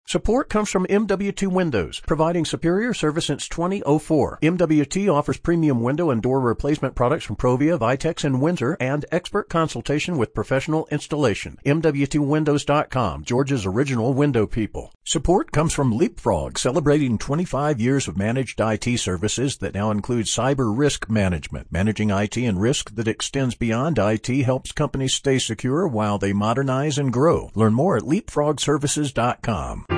Support comes from MWT Windows, providing superior service since 2004. MWT offers premium window and door replacement products from Provia, Vitex, and Windsor, and expert consultation with professional installation. MWTWindows.com, Georgia's original window people. Support comes from Leapfrog, celebrating 25 years of managed IT services that now include cyber risk management. Managing IT and risk that extends beyond IT helps companies stay secure while they modernize and grow. Learn more at leapfrogservices.com.